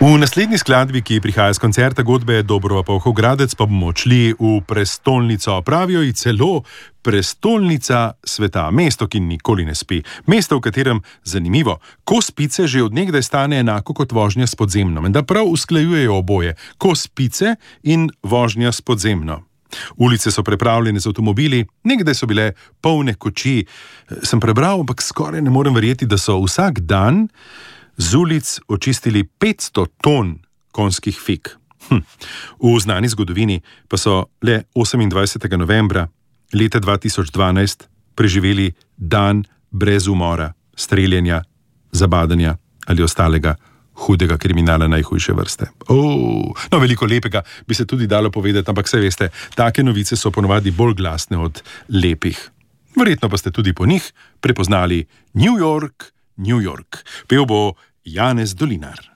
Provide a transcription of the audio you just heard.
V naslednji skladbi, ki prihaja z koncerta godbe Dobrova Polhogradec, pa bomo odšli v prestolnico. Pravijo ji celo prestolnica sveta, mesto, ki nikoli ne spi. Mesto, v katerem, zanimivo, kos pice že od nekdaj stane enako kot vožnja s podzemno. Menda prav usklajujejo oboje, kos pice in vožnja s podzemno. Ulice so prepravljene z avtomobili, nekdaj so bile polne koči. Sem prebral, ampak skoraj ne morem verjeti, da so vsak dan z ulic očistili 500 ton konjskih fig. V znani zgodovini pa so le 28. novembra leta 2012 preživeli dan brez umora, streljanja, zabadanja ali ostalega hudega kriminala najhujše vrste. No, veliko lepega bi se tudi dalo povedati, ampak saj veste, take novice so ponovadi bolj glasne od lepih. Verjetno pa ste tudi po njih prepoznali New York. Pel bo Janez Dolinar.